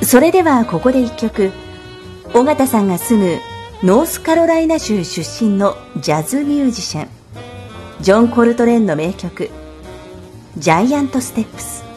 それではここで一曲、尾形さんが住むノースカロライナ州出身のジャズミュージシャンジョン・コルトレーンの名曲ジャイアントステップス。